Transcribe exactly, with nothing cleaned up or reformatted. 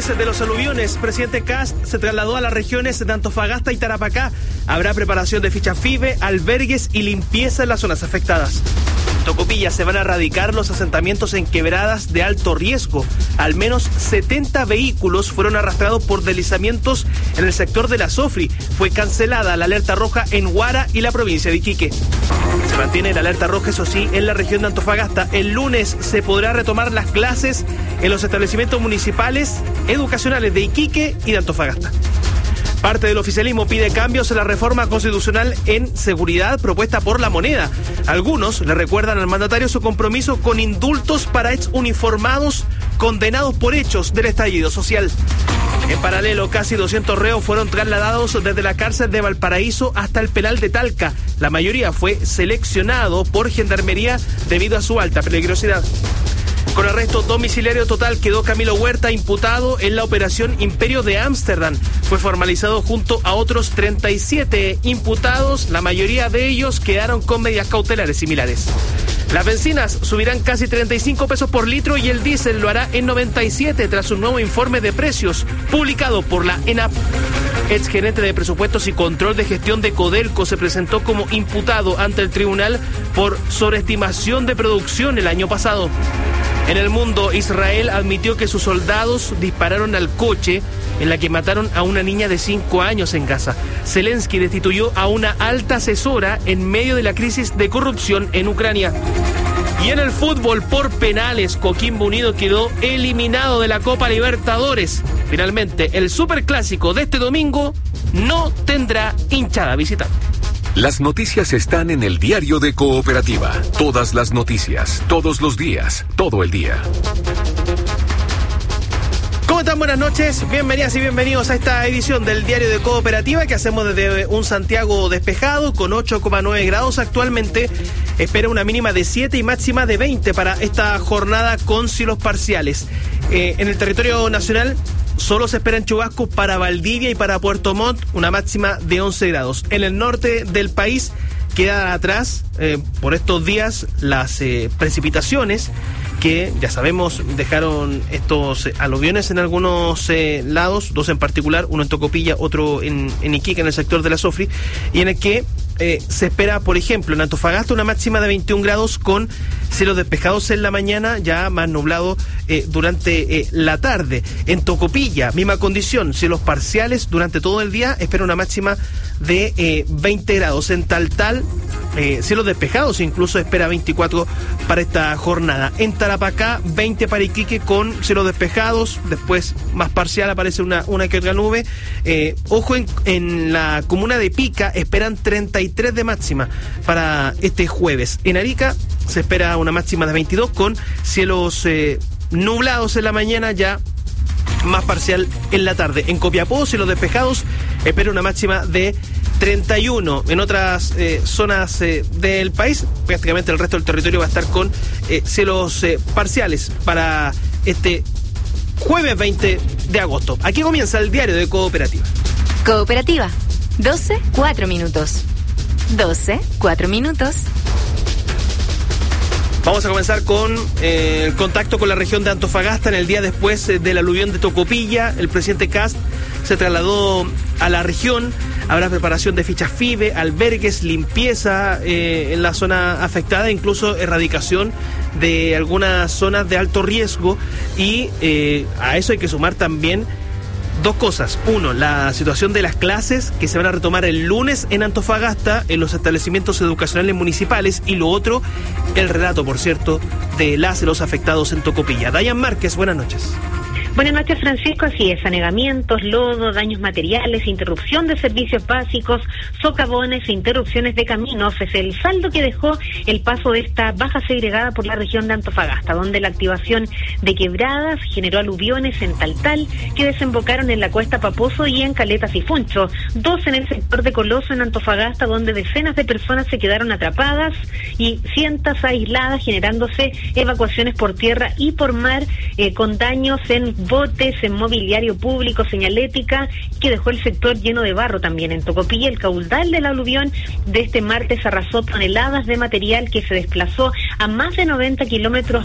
Después de los aluviones, presidente Kast se trasladó a las regiones de Antofagasta y Tarapacá. Habrá preparación de ficha FIBE, albergues y limpieza en las zonas afectadas. En Tocopilla se van a erradicar los asentamientos en quebradas de alto riesgo. Al menos setenta vehículos fueron arrastrados por deslizamientos en el sector de la Sofri. Fue cancelada la alerta roja en Huara y la provincia de Iquique. Se mantiene la alerta roja, eso sí, en la región de Antofagasta. El lunes se podrá retomar las clases en los establecimientos municipales educacionales de Iquique y de Antofagasta. Parte del oficialismo pide cambios en la reforma constitucional en seguridad propuesta por La Moneda. Algunos le recuerdan al mandatario su compromiso con indultos para exuniformados condenados por hechos del estallido social. En paralelo, casi doscientos reos fueron trasladados desde la cárcel de Valparaíso hasta el penal de Talca. La mayoría fue seleccionado por Gendarmería debido a su alta peligrosidad. Con arresto domiciliario total quedó Camilo Huerta, imputado en la operación Imperio de Ámsterdam. Fue formalizado junto a otros treinta y siete imputados. La mayoría de ellos quedaron con medidas cautelares similares. Las bencinas subirán casi treinta y cinco pesos por litro y el diésel lo hará en noventa y siete tras un nuevo informe de precios publicado por la ENAP. Exgerente de Presupuestos y Control de Gestión de Codelco se presentó como imputado ante el tribunal por sobreestimación de producción el año pasado. En el mundo, Israel admitió que sus soldados dispararon al coche en la que mataron a una niña de cinco años en Gaza. Zelensky destituyó a una alta asesora en medio de la crisis de corrupción en Ucrania. Y en el fútbol, por penales, Coquimbo Unido quedó eliminado de la Copa Libertadores. Finalmente, el superclásico de este domingo no tendrá hinchada visitante. Las noticias están en el diario de Cooperativa. Todas las noticias, todos los días, todo el día. ¿Cómo están? Buenas noches, bienvenidas y bienvenidos a esta edición del Diario de Cooperativa que hacemos desde un Santiago despejado con ocho coma nueve grados actualmente. Espera una mínima de siete y máxima de veinte para esta jornada con cielos parciales. Eh, en el territorio nacional solo se esperan chubascos para Valdivia y para Puerto Montt, una máxima de once grados. En el norte del país quedan atrás eh, por estos días las eh, precipitaciones que, ya sabemos, dejaron estos eh, aluviones en algunos eh, lados, dos en particular, uno en Tocopilla, otro en, en Iquique, en el sector de la Sofri, y en el que eh, se espera, por ejemplo, en Antofagasta una máxima de veintiún grados con cielos despejados en la mañana, ya más nublado eh, durante eh, la tarde. En Tocopilla, misma condición, cielos parciales durante todo el día, espera una máxima de eh, veinte grados. En Taltal, eh, cielos despejados, incluso espera veinticuatro para esta jornada. En Tarapacá, veinte para Iquique con cielos despejados, después más parcial aparece una, una que otra nube. Eh, ojo, en, en la comuna de Pica esperan treinta y tres de máxima para este jueves. En Arica se espera una máxima de veintidós con cielos eh, nublados en la mañana, ya más parcial en la tarde. En Copiapó, cielos despejados, espera una máxima de treinta y uno. En otras eh, zonas eh, del país, prácticamente el resto del territorio va a estar con eh, cielos eh, parciales para este jueves veinte de agosto. Aquí comienza el Diario de Cooperativa. Cooperativa, doce, cuatro minutos. doce, cuatro minutos. Vamos a comenzar con eh, el contacto con la región de Antofagasta. En el día después eh, del aluvión de Tocopilla, el presidente Kast se trasladó a la región. Habrá preparación de fichas FIBE, albergues, limpieza eh, en la zona afectada, incluso erradicación de algunas zonas de alto riesgo. Y eh, a eso hay que sumar también dos cosas. Uno, la situación de las clases que se van a retomar el lunes en Antofagasta en los establecimientos educacionales municipales, y lo otro, el relato, por cierto, de las y los afectados en Tocopilla. Dayan Márquez, buenas noches. Buenas noches, Francisco. Así es, anegamientos, lodo, daños materiales, interrupción de servicios básicos, socavones e interrupciones de caminos es el saldo que dejó el paso de esta baja segregada por la región de Antofagasta, donde la activación de quebradas generó aluviones en Taltal que desembocaron en la Cuesta Paposo y en Caleta Sifuncho, dos en el sector de Coloso en Antofagasta, donde decenas de personas se quedaron atrapadas y cientos aisladas, generándose evacuaciones por tierra y por mar eh, con daños en botes, en mobiliario público, señalética, que dejó el sector lleno de barro también. En Tocopilla, el caudal del aluvión de este martes arrasó toneladas de material que se desplazó a más de noventa kilómetros